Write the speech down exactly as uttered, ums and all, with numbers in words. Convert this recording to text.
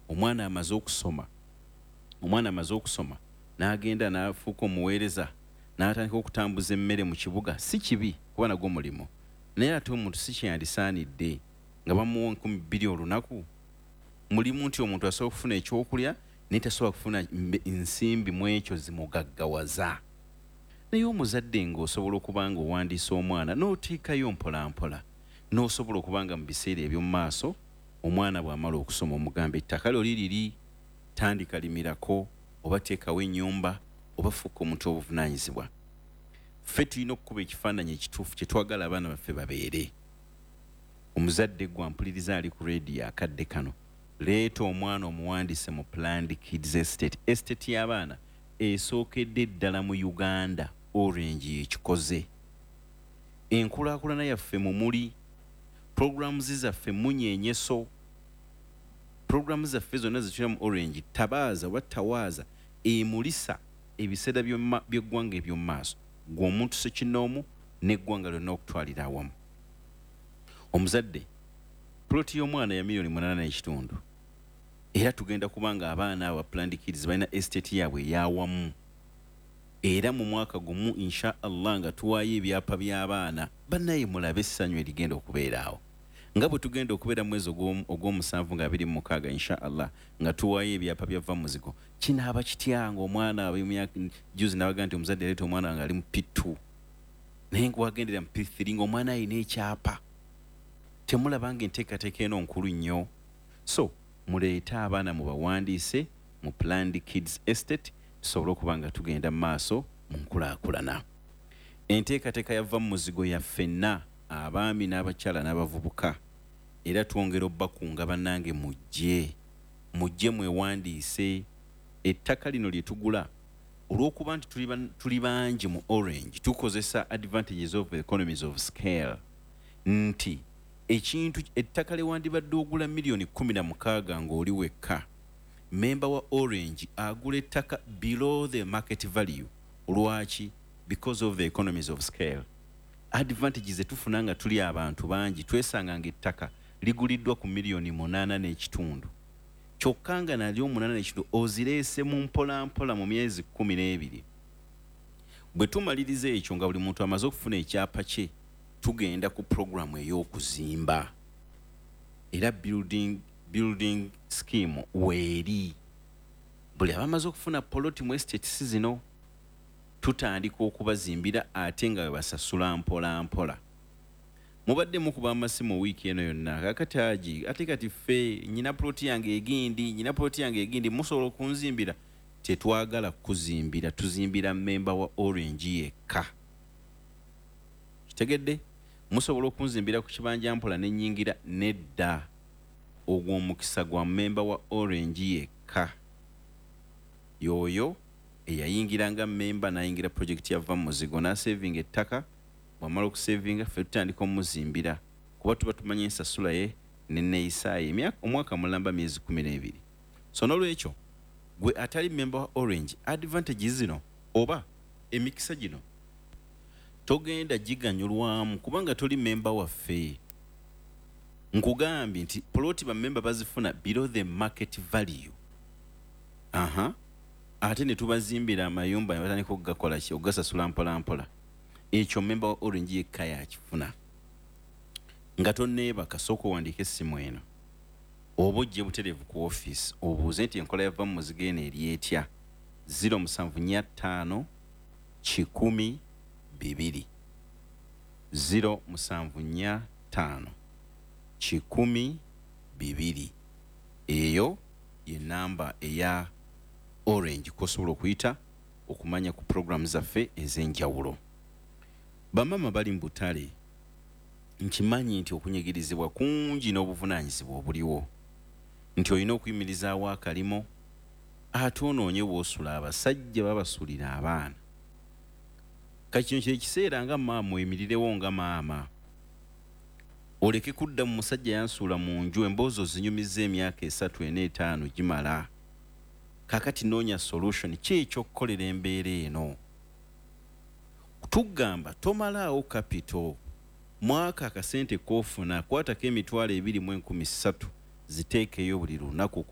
omwana amaze okusoma omwana amaze okusoma n'agenda n'afuuka omuweereza n'atandika okutambuza emmere mu kibuga si kibi kuba nagwo mulimu naye ate omuntu si kyandisaanidde nga bamuwa enkumi bbiri olunaku mulimu nti omuntu asobola okufuna ekyokulya naye tasobola kufuna ensimbi mu ekyo zimugaggawaza naye omuzadde ng'osobola okuba nga owandiisa omwana n'oteekayo mpolampola n'osobola okuba nga mu biseera eby'omu maaso omwana bw'amala okusoma omugamba ettaka lyo liriri tandika limirako oba teekawo ennyumba oba fuuka omuntu obuvunaanyizibwa ffe tulina okukuba ekifaananyi ekituufu kye twagala abaana baffe babeere omuzadde gwe ampuliriza ali ku reediyo akadde kano leeta omwana omuwandiise mu Planned Kids Estate estate y'abaana esookedde ddala mu Uganda Orange yekikoze enkulaakulana yaffe mu muli programs zaffe munyeenyeso programs zaffe zonna zitula mu Orange tabaaza oba tawaaza emulisa ebiseera by'eggwanga eby'omu maaso gw'omuntu sekinoomu n'eggwanga lyonna okutwalira awamu omuzadde ploti y'omwana ya miliyoni munaana n'ekitundu era tugenda kubanga abaana aba Planned Kids balina estate yaabwe eyawamu era mu mwaka gumu insha Allah nga tuwaayo ebyapa by'abaana bannaye mulabe essanyu erigenda okubeera awo nga bwe tugenda okubeera mwezi ogw'omusanvu nga abiri mu mukaaga insha Allah nga tuwaayo ebyapa byava muzigo kinaaba kitya ng'omwana ab'emyaka juzi n'abaga nti omuzadde aleeta omwana nga ali mu P two naye ng'wagendera mu P three ng'omwana ayina ekyapa temulabanga enteekateeka eno nkulu nnyo so muleete abaana mu bawandiise mu Planned Kids Estate tusobole okuba nga tugenda mu maaso mu nkulaakulana enteekateeka yava mu muzigo ya ffenna abaami n'abakyala n'abavubuka era twongera obbakunga bannange mujje mujje mwewandiise ettaka lino lye tugula olw'okuba nti tuli bangi mu Orange tukozesa advantages of the economies of scale nti ekintu ettaka lewandibadde ogula miliyoni kumi na mukaaga ng'oli wekka memba wa Orange agula ettaka below the market value lwaki because of the economies of scale advantages etufuna nga tuli abantu bangi twesanga nga ettaka liguliddwa ku miliyoni munaana n'ekitundu kyokka nga nalyo munaana n'ekitundu ozireese mu mpolampola mu myezi kkumi n'ebiri bwe tumaliriza ekyo nga buli muntu amaze okufuna ekyapa kye tugenda ku programu ey'okuzimba era building building scheme weeri buli abamaze okufuna poloti mu estates zino tutandika okubazimbira ate nga webasasula mpola mpola mubadde mukuba amasimu wiiki eno yonna kakati agi ate kati ffe nyina poloti yange egindi nyina poloti yange egindi musobola okunzimbira tetwagala kuzimbira tuzimbira memba wa Orange yekka kitegedde musobola okunzimbira ku kibanja mpola n'ennyingira nedda ogw'omukisa gwa memba wa Orange yekka yoyo eyayingiranga memba n'ayingira projekiti yava mu muzigo n'asevinga ettaka bw'amala okusevinga ffe tutandika omuzimbira kuba tuba tumanya ensasula ye nenneeyisaayo emyaka omwaka mulamba myezi kumi n'ebiri so n'olwekyo gwe atali memba wa Orange advantages zino oba emikisa gino togenda giganyulwamu kubanga toli memba waffe nkugambye nti poloti bammemba bazifuna below the market value aha ate ne tubazimbira amayumba batandika okugakola ki ogasasula mpola mpola ekyo memba wa Orange yekka yakifuna nga tonneebaka sooka owandiika essimu eno oba ojje butereevu ku office obuuze nti enkola yava mu muzigo eno eri etya zero musanvu nnya ttaano kikumi bibiri zero musanvu nnya ttaano kikumi bibiri eyo ye namba eya Orange kosobola okuyita okumanya ku program zaffe ez'enjawulo bamama bali mu butale nkimanyi nti okunyigirizibwa kungi n'obuvunaanyizibwa obuliwo nti olina okuyimirizaawo akalimo ate onoonye bw'osula abasajja babasuulira abaana kakino kye kiseera nga maama oyimirirewo nga maama oleke kudda mu musajja yansuula mu nju emboozi ozinyumizza emyaka esatu ena etaano gimala kakati noonya solution ki ekyokukolera embeera eno tugamba tomalaawo kapito mwaka akasente koofuna kwatako emitwalo ebiri mu enkumi ssatu ziteekeyo buli lunaku